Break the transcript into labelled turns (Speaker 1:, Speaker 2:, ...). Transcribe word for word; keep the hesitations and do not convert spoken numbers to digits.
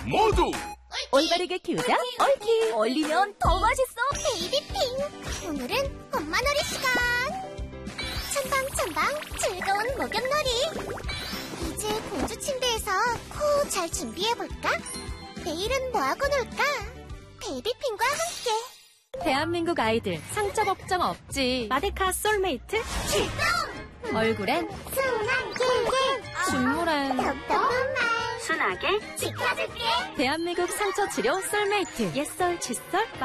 Speaker 1: 모두
Speaker 2: 올바르게 키우자 옳키.
Speaker 3: 얼리면 더 맛있어.
Speaker 4: 베이비핑. 오늘은 엄마놀이 시간. 첨방첨방 즐거운 목욕놀이. 이제 공주 침대에서 코 잘 준비해볼까? 내일은 뭐하고 놀까? 베이비핑과 함께.
Speaker 2: 대한민국 아이들 상처 걱정 없지. 마데카 솔메이트.
Speaker 4: 출동!
Speaker 2: 얼굴엔
Speaker 4: 순한 길게
Speaker 2: 중물엔
Speaker 4: 답답한 말
Speaker 3: 순하게
Speaker 4: 지켜줄게.
Speaker 2: 대한민국 상처 치료 솔메이트. 옛설 칫솔